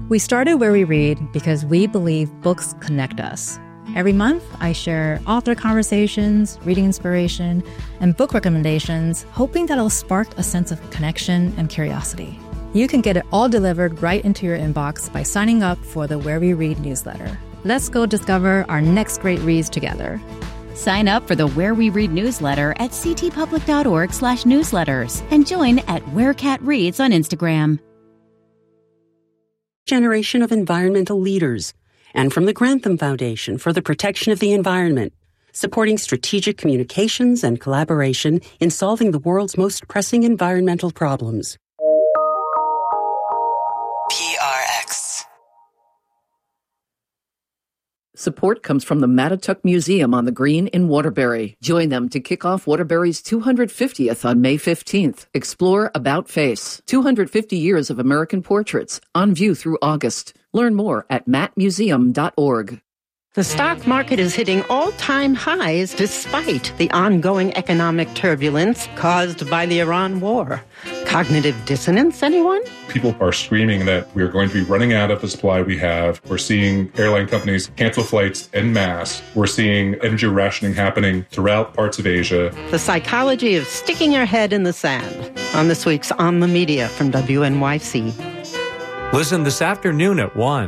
We started Where We Read because we believe books connect us. Every month, I share author conversations, reading inspiration, and book recommendations, hoping that it'll spark a sense of connection and curiosity. You can get it all delivered right into your inbox by signing up for the Where We Read newsletter. Let's go discover our next great reads together. Sign up for the Where We Read newsletter at ctpublic.org/newsletters and join at Where Cat Reads on Instagram. Generation of environmental leaders, and from the Grantham Foundation for the Protection of the Environment, supporting strategic communications and collaboration in solving the world's most pressing environmental problems. PRX. Support comes from the Mattituck Museum on the Green in Waterbury. Join them to kick off Waterbury's 250th on May 15th. Explore About Face, 250 years of American portraits, on view through August. Learn more at mattmuseum.org. The stock market is hitting all-time highs despite the ongoing economic turbulence caused by the Iran war. Cognitive dissonance, anyone? People are screaming that we're going to be running out of the supply we have. We're seeing airline companies cancel flights en masse. We're seeing energy rationing happening throughout parts of Asia. The psychology of sticking your head in the sand. On this week's On the Media from WNYC. Listen this afternoon at 1.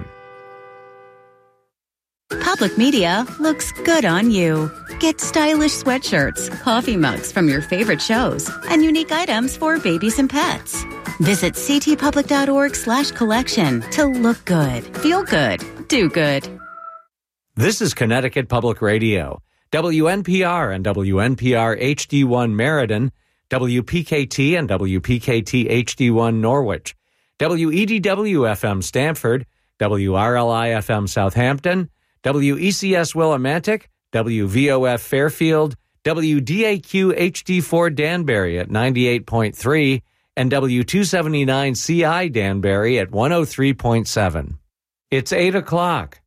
Public Media looks good on you. Get stylish sweatshirts, coffee mugs from your favorite shows, and unique items for babies and pets. Visit ctpublic.org/collection to look good, feel good, do good. This is Connecticut Public Radio, WNPR and WNPR HD1 Meriden, WPKT and WPKT HD1 Norwich, WEDW-FM Stamford, WRLI-FM Southampton, WECS Willimantic, WVOF Fairfield, WDAQ HD4 Danbury at 98.3, and W279CI Danbury at 103.7. It's 8 o'clock.